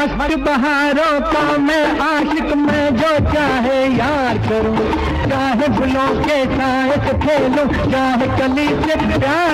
मस्त बहारों का मैं आशिक, मैं जो चाहे यार करूं, चाहे फूलों के साए से खेलूं, चाहे कली से प्यार